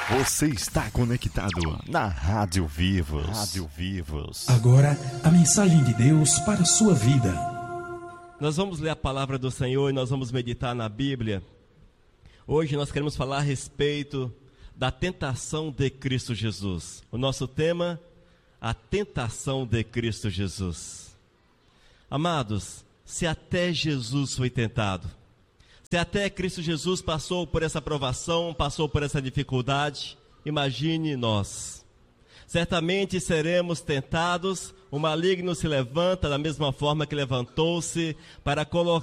Você está conectado na Rádio Vivos. Rádio Vivos. Agora, a mensagem de Deus para a sua vida. Nós vamos ler a palavra do Senhor e nós vamos meditar na Bíblia. Hoje nós queremos falar a respeito da tentação de Cristo Jesus. O nosso tema, a tentação de Cristo Jesus. Amados, se até Jesus foi tentado, se até Cristo Jesus passou por essa provação, passou por essa dificuldade, imagine nós. Certamente seremos tentados, o maligno se levanta da mesma forma que levantou-se para colocar